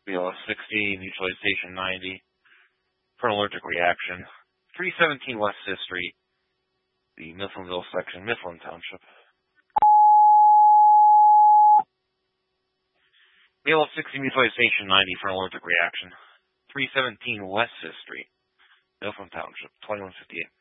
BLS 60, neutralization 90 for an allergic reaction. 317 West 5th Street, the Mifflinville section, Mifflin Township. BLS 60, neutralization 90 for an allergic reaction. 317 West 5th Street, Mifflin Township, 2158.